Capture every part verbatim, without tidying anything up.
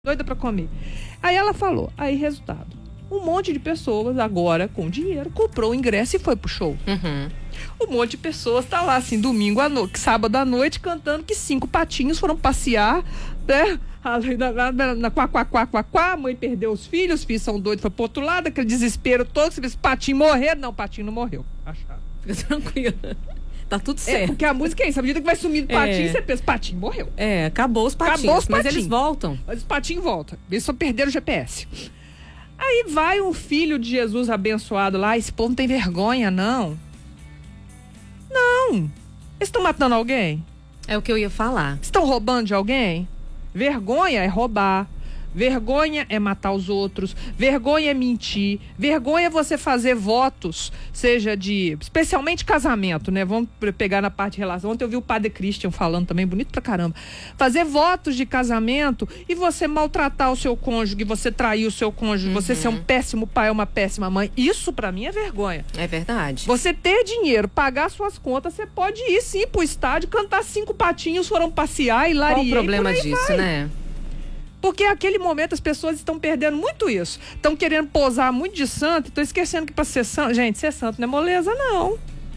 doida pra comer. Aí ela falou, aí resultado, um monte de pessoas agora com dinheiro comprou o ingresso e foi pro show. Uhum. Um monte de pessoas tá lá assim, domingo à noite, sábado à noite, cantando que cinco patinhos foram passear, né? Na, na, na, na quá, quá, quá, quá, quá, a mãe perdeu os filhos, os filhos são doidos, foi pro outro lado, aquele desespero todo, se esse patinho morrer, não, o patinho não morreu. Acharam. Fica tranquila. Tá tudo É, certo. porque a música é isso, à medida que vai sumindo o patinho, É. você pensa, patinho morreu. É, acabou os patinhos, Acabou os mas patinhos. eles voltam. Mas os patinhos voltam. Eles só perderam o G P S. Aí vai um filho de Jesus abençoado lá. Esse povo não tem vergonha, não. Não. Eles estão matando alguém? É o que eu ia falar. Estão roubando de alguém? Vergonha é roubar. Vergonha é matar os outros. Vergonha é mentir. Vergonha é você fazer votos, seja de... especialmente casamento, né? Vamos pegar na parte de relação. Ontem eu vi o padre Christian falando também, bonito pra caramba. Fazer votos de casamento e você maltratar o seu cônjuge, você trair o seu cônjuge, uhum. você ser um péssimo pai ou uma péssima mãe. Isso pra mim é vergonha. É verdade. Você ter dinheiro, pagar suas contas, você pode ir sim pro estádio, cantar cinco patinhos, foram passear e lariei. Qual o problema disso, vai. né? Porque naquele momento as pessoas estão perdendo muito isso. Estão querendo posar muito de santo, estão esquecendo que para ser santo... Gente, ser santo não é moleza, não.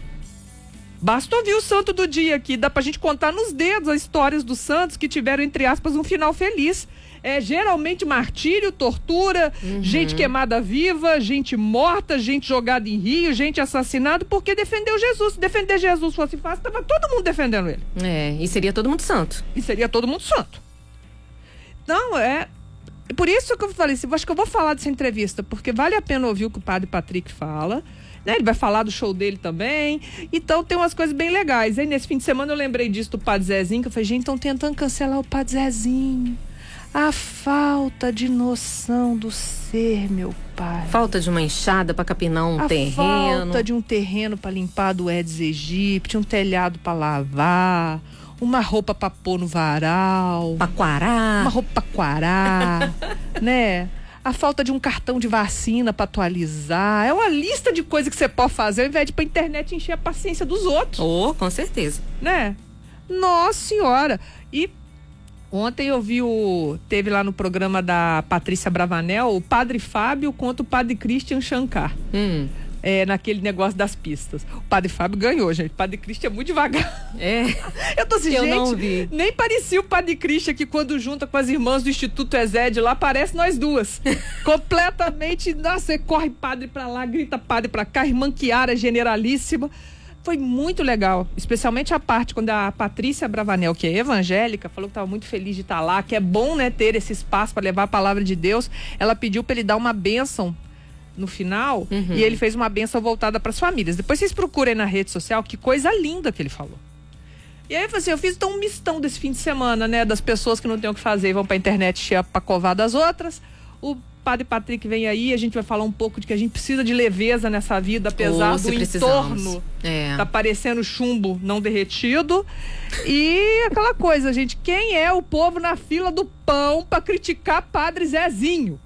Basta ouvir o santo do dia aqui. Dá pra gente contar nos dedos as histórias dos santos que tiveram, entre aspas, um final feliz. É geralmente martírio, tortura, uhum. gente queimada viva, gente morta, gente jogada em rio, gente assassinada, porque defendeu Jesus. Se defender Jesus fosse fácil, tava todo mundo defendendo ele. É, e seria todo mundo santo. E seria todo mundo santo. Não, é... Por isso que eu falei assim, acho que eu vou falar dessa entrevista, porque vale a pena ouvir o que o padre Patrick fala, né? Ele vai falar do show dele também, então tem umas coisas bem legais. Aí nesse fim de semana eu lembrei disso do padre Zezinho, que eu falei, gente, estão tentando cancelar o padre Zezinho. A falta de noção do ser, meu pai. Falta de uma enxada para capinar um a terreno. Falta de um terreno para limpar do Aedes aegypti, um telhado para lavar, uma roupa pra pôr no varal. Pra quarar. Uma roupa pra quarar, né? A falta de um cartão de vacina pra atualizar. É uma lista de coisas que você pode fazer ao invés de ir pra internet encher a paciência dos outros. Oh, com certeza. Né? Nossa Senhora. E ontem eu vi o... Teve lá no programa da Patrícia Bravanel o Padre Fábio contra o Padre Christian Shankar. Hum. É, naquele negócio das pistas. O Padre Fábio ganhou, gente. O Padre Christian é muito devagar. É. Eu tô assim, eu gente, não vi. Nem parecia o Padre Christian que quando junta com as irmãs do Instituto Ezed lá, parece nós duas. Completamente, nossa, corre padre pra lá, grita padre pra cá, irmã Chiara, generalíssima. Foi muito legal, especialmente a parte quando a Patrícia Bravanel, que é evangélica, falou que estava muito feliz de estar lá, que é bom, né, ter esse espaço para levar a palavra de Deus. Ela pediu para ele dar uma bênção no final, uhum. e ele fez uma bênção voltada para as famílias. Depois vocês procurem na rede social, que coisa linda que ele falou. E aí eu falei assim, eu fiz então um mistão desse fim de semana, né, das pessoas que não têm o que fazer e vão para a internet cheia para covar das outras. O Padre Patrick vem aí, a gente vai falar um pouco de que a gente precisa de leveza nessa vida, apesar oh, do entorno é. tá parecendo chumbo não derretido. E aquela coisa, gente, quem é o povo na fila do pão para criticar Padre Zezinho?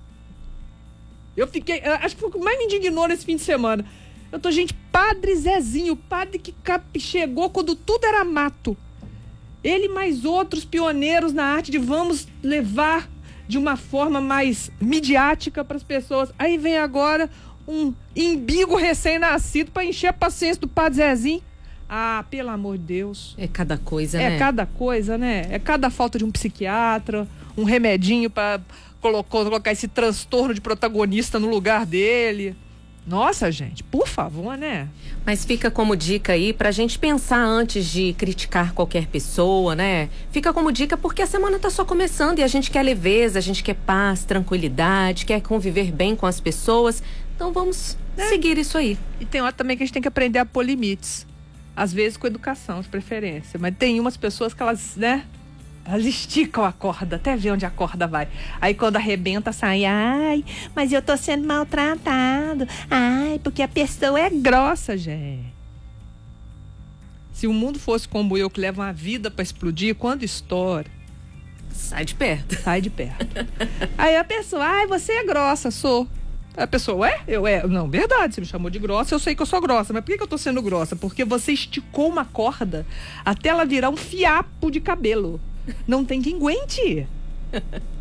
Eu fiquei, acho que foi o que mais me indignou nesse fim de semana. Eu tô, gente, Padre Zezinho, o padre que chegou quando tudo era mato. Ele mais outros pioneiros na arte de vamos levar de uma forma mais midiática para as pessoas. Aí vem agora um imbigo recém-nascido para encher a paciência do Padre Zezinho. Ah, pelo amor de Deus. É cada coisa, é né? É cada coisa, né? É cada falta de um psiquiatra, um remedinho para Colocou, colocar esse transtorno de protagonista no lugar dele. Nossa, gente, por favor, né? Mas fica como dica aí pra gente pensar antes de criticar qualquer pessoa, né? Fica como dica porque a semana tá só começando e a gente quer leveza, a gente quer paz, tranquilidade, quer conviver bem com as pessoas. Então vamos é. seguir isso aí. E tem hora também que a gente tem que aprender a pôr limites. Às vezes com educação, de preferência. Mas tem umas pessoas que elas, né? Elas esticam a corda, até ver onde a corda vai. Aí quando arrebenta, sai, ai, mas eu tô sendo maltratado. Ai, porque a pessoa é grossa, gente. Se o mundo fosse como eu, que leva uma vida pra explodir, quando estoura, sai de perto. Sai de perto. Aí a pessoa, ai, você é grossa, sou. A pessoa, ué? Eu, é, não, verdade, você me chamou de grossa, eu sei que eu sou grossa, mas por que, que eu tô sendo grossa? Porque você esticou uma corda até ela virar um fiapo de cabelo. Não tem quem aguente.